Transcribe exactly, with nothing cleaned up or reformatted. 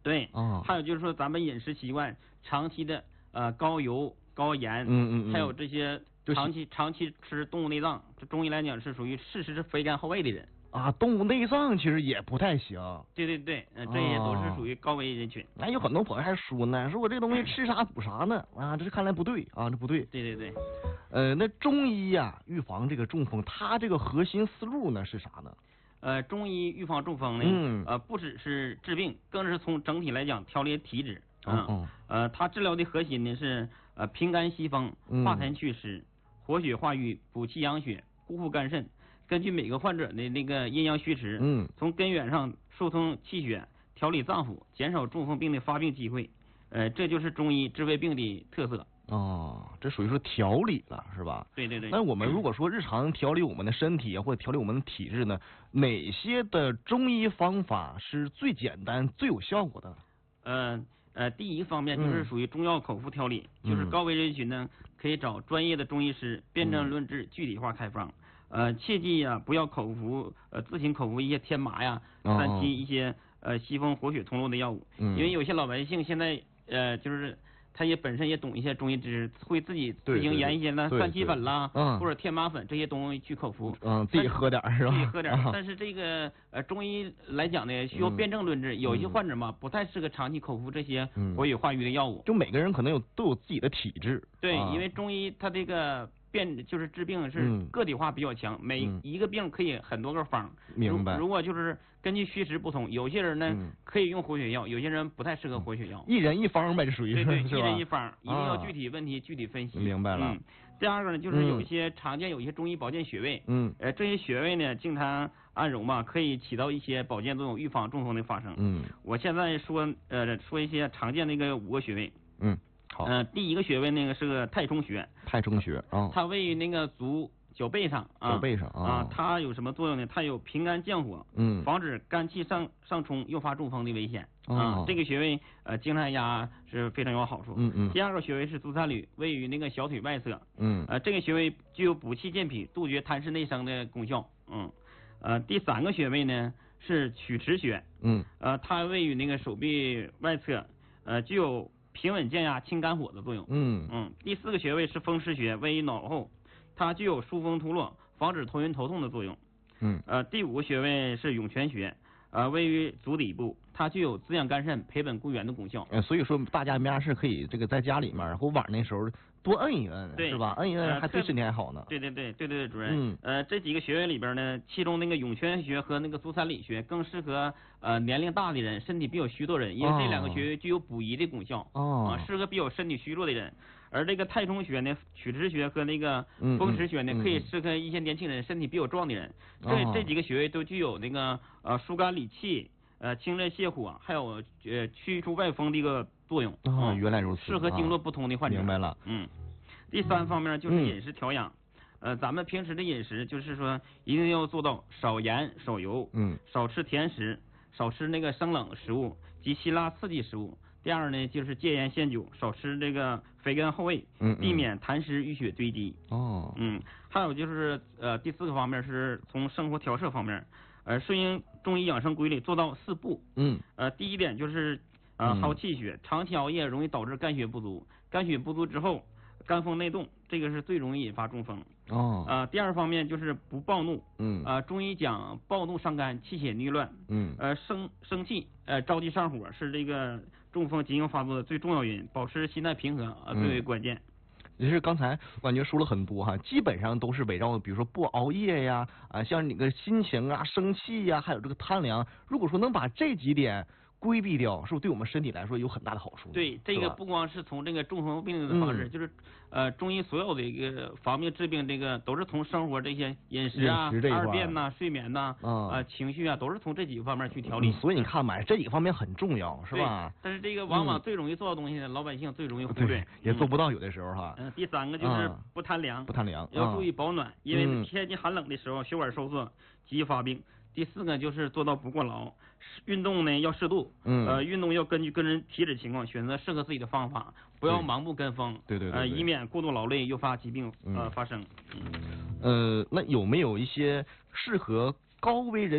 对， 啊， 还有就是说咱们饮食习惯长期的呃高油高盐， 嗯嗯嗯， 还有这些长期长期吃动物内脏，这中医来讲是属于事实是肥甘厚味的人。 啊，动物内脏其实也不太行。 对对对，嗯、呃，这些都是属于高危人群。 那、哦、有很多朋友还说呢，说我这个东西吃啥补啥呢？啊，这是看来不对啊，这不对。 对对对。 呃，那中医呀、啊，预防这个中风，它这个核心思路呢是啥呢？ 呃，中医预防中风呢， 嗯， 呃，不只是治病，更是从整体来讲调理体质。 嗯、哦哦、 呃，它治疗的核心呢是呃平肝息风、化痰祛湿、活血化瘀、补气养血、固护肝肾。根据每个患者的那个阴阳虚实， 嗯， 从根源上疏通气血，调理脏腑，减少中风病的发病机会。呃，这就是中医治胃病的特色。 哦，这属于说调理了，是吧？ 对对对。 那我们如果说日常调理我们的身体或者调理我们的体质呢，哪些的中医方法是最简单、最有效果的？ 呃呃，第一个方面就是属于中药口服调理，嗯、就是高危人群呢可以找专业的中医师辨证论治，具体化开方。呃，切记呀、啊，不要口服呃自行口服一些天麻呀、三七一些呃西风活血通络的药物， 嗯、 因为有些老百姓现在呃就是他也本身也懂一些中医知识，会自己自行研一些呢三七粉啦， 嗯、 或者天麻粉这些东西去口服， 嗯，自己喝点是吧？ 自己喝点，但是这个呃中医来讲呢，需要辨证论治，嗯、有一些患者嘛不太适合长期口服这些活血化瘀的药物， 就每个人可能有都有自己的体质， 对， 啊、 因为中医它这个。变就是治病是个体化比较强，嗯、每一个病可以很多个方。 明白。 如果就是根据虚实不同，有些人呢、嗯、可以用活血药，有些人不太适合活血药。 一人一方呗，这属于对对， 是一人一方，一定要啊具体问题具体分析。 明白了。 嗯。第二个呢，就是有一些常见有一些中医保健穴位， 嗯， 呃，这些穴位呢，经常按揉嘛，可以起到一些保健作用，预防中风的发生。 嗯。 我现在说呃说一些常见的一个五个穴位。 嗯。好， 嗯、呃，第一个穴位那个是个太冲穴， 太冲穴啊， 它位于那个足脚背上啊， 脚背上啊， 啊，它有什么作用呢？它有平肝降火， 嗯， 防止肝气上上冲，诱发中风的危险、 哦、 啊。这个穴位呃，经常压是非常有好处。 嗯嗯。 第二个穴位是足三里，位于那个小腿外侧， 嗯， 呃，这个穴位具有补气健脾、杜绝痰湿内伤的功效。嗯，呃，第三个穴位呢是曲池穴， 嗯， 呃，它位于那个手臂外侧，呃，具有平稳降压、清肝火的作用。 嗯嗯，第四个穴位是风池穴，位于脑后，它具有疏风脱落、防止头晕头痛的作用。 嗯， 呃，第五个穴位是涌泉穴，呃，位于足底部，它具有滋养肝肾、培本固元的功效。 呃，所以说大家没啥事可以这个在家里面或晚那时候多摁一摁，是吧？摁一摁还对身体还好呢。 呃、对对对对对对，主任。 嗯。 呃，这几个穴位里边呢，其中那个涌泉穴和那个足三里穴更适合呃年龄大的人、身体比较虚弱的人，因为这两个穴位具有补益的功效。 哦。 啊，适合比较身体虚弱的人。而这个太冲穴呢、曲池穴和那个风池穴呢， 嗯嗯、 可以适合一些年轻人、身体比较壮的人。这、 哦、 这几个穴位都具有那个呃疏肝理气、呃清热泻火，还有呃驱出外风的一个作用。 啊、哦，原来如此。 适合经络不通的患者。 明白了。 嗯。第三方面就是饮食调养。嗯、呃，咱们平时的饮食就是说一定要做到少盐少油， 嗯， 少吃甜食，少吃那个生冷食物及辛辣刺激食物。第二呢，就是戒烟限酒，少吃这个肥甘厚味， 嗯， 避免痰湿淤血堆积。 哦， 嗯，还有就是呃第四个方面是从生活调摄方面，呃顺应中医养生规律，做到四不。 嗯， 呃第一点就是呃耗气血，长期熬夜容易导致肝血不足，肝血不足之后肝风内动，这个是最容易引发中风。 哦， 呃，第二方面就是不暴怒。 嗯， 呃，中医讲暴怒伤肝，气血逆乱。 嗯， 呃，生生气，呃，着急上火是这个中风急性发作的最重要原因，保持心态平和啊、呃、最为关键。 其实刚才我感觉说了很多哈，基本上都是围绕比如说不熬夜呀，啊，像你个心情啊、生气呀，还有这个贪凉，如果说能把这几点规避掉，是不是对我们身体来说有很大的好处？ 对，这个不光是从这个中风病的方式，嗯、就是呃中医所有的一个防病治病，这个都是从生活这些饮食啊、 饮食二便呐、睡眠呐、啊、 嗯呃、情绪啊，都是从这几个方面去调理。 嗯、所以你看嘛，这几个方面很重要，是吧？ 但是这个往往最容易做到的东西呢，嗯、老百姓最容易忽略， 也做不到，有的时候哈。 嗯、呃，第三个就是不贪凉， 不贪凉， 要注意保暖，因为天气寒冷的时候，血管收缩，急发病。第四个就是做到不过劳，运动呢要适度， 嗯， 呃，运动要根据个人体质情况选择适合自己的方法，不要盲目跟风， 对对 对, 对， 呃，以免过度劳累诱发疾病呃、嗯、发生。 呃，那有没有一些适合高危人